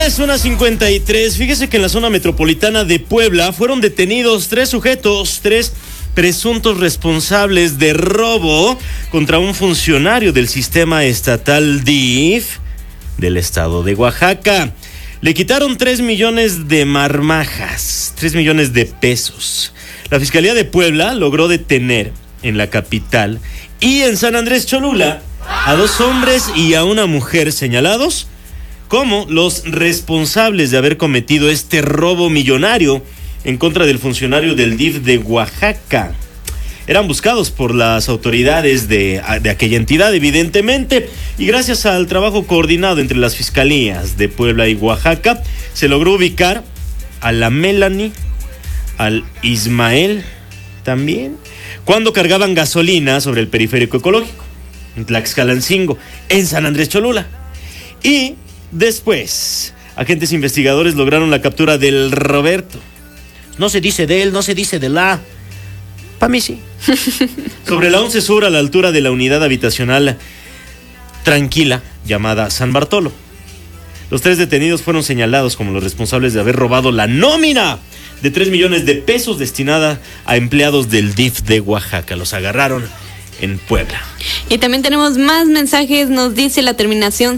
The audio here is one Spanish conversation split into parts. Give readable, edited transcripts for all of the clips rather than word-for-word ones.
Es 1:53. Fíjese que en la zona metropolitana de Puebla fueron detenidos 3 sujetos, 3 presuntos responsables de robo contra un funcionario del sistema estatal DIF del estado de Oaxaca. Le quitaron 3 millones de marmajas, 3 millones de pesos. La Fiscalía de Puebla logró detener en la capital y en San Andrés Cholula a 2 hombres y a una mujer señalados como los responsables de haber cometido este robo millonario en contra del funcionario del DIF de Oaxaca. Eran buscados por las autoridades de aquella entidad, evidentemente, y gracias al trabajo coordinado entre las fiscalías de Puebla y Oaxaca, se logró ubicar a la Melanie, al Ismael también, cuando cargaban gasolina sobre el periférico ecológico, en Tlaxcalancingo, en San Andrés Cholula. Y después, agentes investigadores lograron la captura del Roberto. No se dice de él, no se dice de la. Pa' mí sí. Sobre la 11 Sur, a la altura de la unidad habitacional tranquila llamada San Bartolo. Los 3 detenidos fueron señalados como los responsables de haber robado la nómina de 3 millones de pesos destinada a empleados del DIF de Oaxaca. Los agarraron en Puebla. Y también tenemos más mensajes. Nos dice la terminación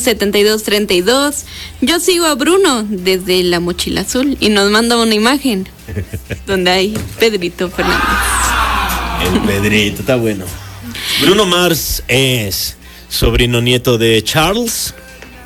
7232. Yo sigo a Bruno desde la Mochila Azul y nos manda una imagen donde hay Pedrito Fernández. El Pedrito, está bueno. Bruno Mars es sobrino nieto de Charles.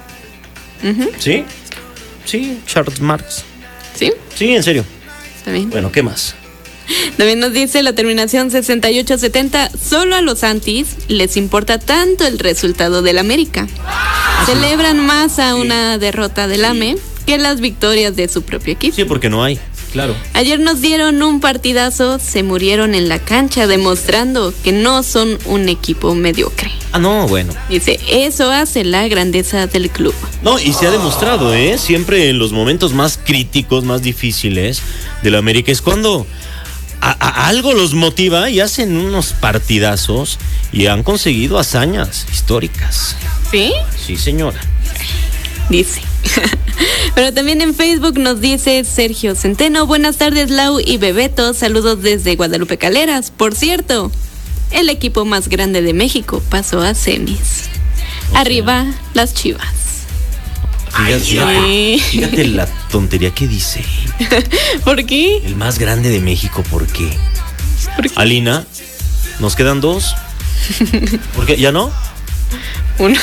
Uh-huh. ¿Sí? Sí, Charles Marx. ¿Sí? Sí, en serio. Está bien. Bueno, ¿qué más? También nos dice la terminación 6870, solo a los antis les importa tanto el resultado del América. Celebran más a una derrota del AME que las victorias de su propio equipo. Sí, porque no hay, claro. Ayer nos dieron un partidazo, se murieron en la cancha demostrando que no son un equipo mediocre. Ah, no, bueno. Dice, eso hace la grandeza del club. No, y se ha demostrado, siempre en los momentos más críticos, más difíciles del América es cuando a algo los motiva y hacen unos partidazos y han conseguido hazañas históricas. ¿Sí? Sí, señora. Dice. Pero también en Facebook nos dice Sergio Centeno, buenas tardes Lau y Bebeto, saludos desde Guadalupe Caleras. Por cierto, el equipo más grande de México pasó a semis. Okay. Arriba las Chivas. Fíjate la tontería que dice. ¿Por qué? El más grande de México, ¿por qué? Alina, nos quedan 2. ¿Por qué? ¿Ya no? Uno.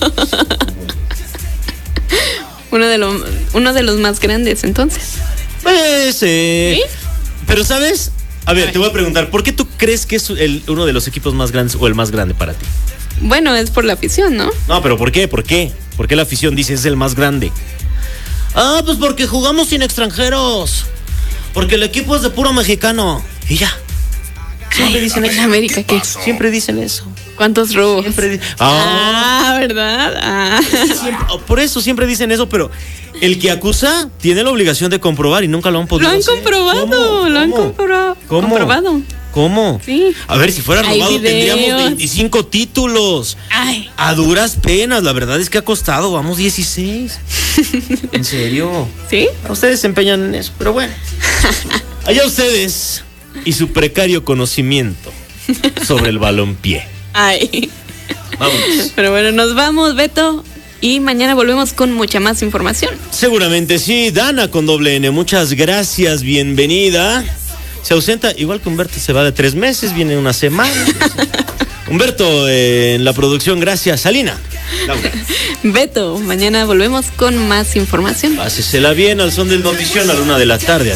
Uno de los más grandes, entonces. Pues, ¿sí? Pero, ¿sabes? A ver, te voy a preguntar, ¿por qué tú crees que es uno de los equipos más grandes o el más grande para ti? Bueno, es por la afición, ¿no? No, pero ¿por qué? ¿Por qué? ¿Por qué la afición dice es el más grande? Ah, pues porque jugamos sin extranjeros. Porque el equipo es de puro mexicano. Y ya. Siempre dicen eso. ¿En América qué? Siempre dicen eso. ¿Cuántos robos? Siempre ¿verdad? Por eso siempre dicen eso, pero el que acusa tiene la obligación de comprobar y nunca lo han podido hacer. Lo han comprobado. Comprobado. ¿Cómo? Sí. A ver, si fuera robado tendríamos 25 títulos. Ay. A duras penas, la verdad es que ha costado, vamos 16. ¿En serio? ¿Sí? Ustedes se empeñan en eso, pero bueno. Allá ustedes y su precario conocimiento sobre el balompié. Ay. Vámonos. Pero bueno, nos vamos, Beto. Y mañana volvemos con mucha más información. Seguramente sí. Dana con doble N, muchas gracias, bienvenida. Se ausenta, igual que Humberto se va de 3 meses, viene una semana. Humberto en la producción, gracias. Alina. Laura. Beto, mañana volvemos con más información. Pásesela bien al son del notición a la 1 de la tarde.